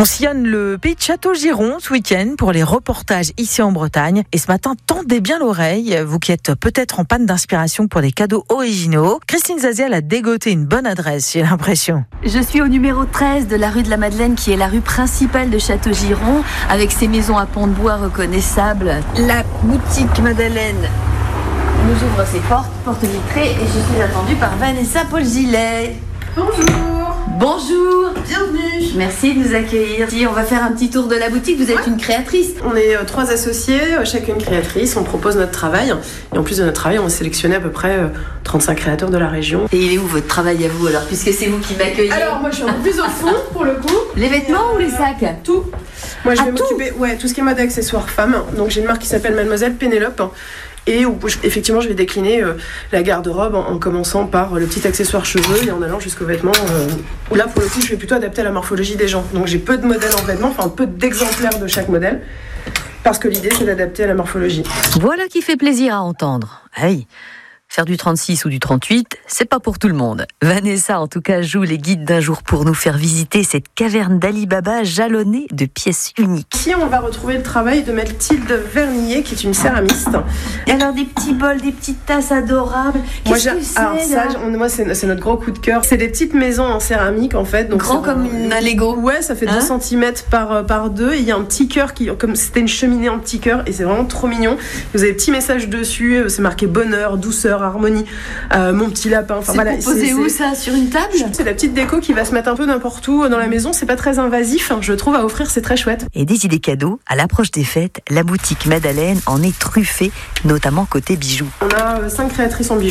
On sillonne le pays de Châteaugiron ce week-end pour les reportages ici en Bretagne. Et ce matin, tendez bien l'oreille, vous qui êtes peut-être en panne d'inspiration pour des cadeaux originaux. Christine Zaziel a dégoté une bonne adresse, j'ai l'impression. Je suis au numéro 13 de la rue de la Madeleine, qui est la rue principale de Châteaugiron, avec ses maisons à pans de bois reconnaissables. La boutique Madeleine nous ouvre ses portes vitrées, et je suis attendue par Vanessa Paul-Gilet. Bonjour. Bonjour. Bienvenue. Merci de nous accueillir. On va faire un petit tour de la boutique. Vous êtes une créatrice. On est 3 associés, chacune créatrice. On propose notre travail. Et en plus de notre travail, on a sélectionné à peu près 35 créateurs de la région. Et il est où votre travail à vous alors, puisque c'est vous qui m'accueillez? Alors moi je suis un peu plus au fond pour le coup. Les vêtements ou les sacs? Tout. Moi je vais tout m'occuper tout ce qui est mode accessoires femmes. Donc j'ai une marque qui s'appelle Mademoiselle Pénélope. Et où, effectivement, je vais décliner la garde-robe en commençant par le petit accessoire cheveux et en allant jusqu'aux vêtements. Où là, pour le coup, je vais plutôt adapter à la morphologie des gens. Donc j'ai peu de modèles en vêtements, enfin peu d'exemplaires de chaque modèle, parce que l'idée, c'est d'adapter à la morphologie. Voilà qui fait plaisir à entendre. Hey, faire du 36 ou du 38, c'est pas pour tout le monde. Vanessa, en tout cas, joue les guides d'un jour pour nous faire visiter cette caverne d'Ali Baba jalonnée de pièces uniques. Ici, on va retrouver le travail de Mathilde Vernier, qui est une céramiste. Et alors, des petits bols, des petites tasses adorables. Qu'est-ce que c'est, moi, c'est notre gros coup de cœur. C'est des petites maisons en céramique, en fait. Donc grand comme un Lego. Ouais, ça fait 2 cm par 2. Et il y a un petit cœur comme c'était une cheminée en petit cœur. Et c'est vraiment trop mignon. Vous avez des petits messages dessus. C'est marqué bonheur, douceur, harmonie, mon petit lapin. Enfin, c'est pour poser où ça? Sur une table? C'est la petite déco qui va se mettre un peu n'importe où dans la maison. C'est pas très invasif, je trouve, à offrir. C'est très chouette. Et des idées cadeaux. À l'approche des fêtes, la boutique Madeleine en est truffée, notamment côté bijoux. On a 5 créatrices en bijoux.